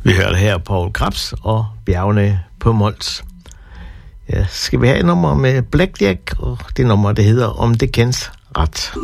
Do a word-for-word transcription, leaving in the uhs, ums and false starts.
Vi hørte her Poul Krebs og Bjergene på Mols. Ja, skal vi have et nummer med Blackjack, og det nummer, det hedder Om det kendes ret.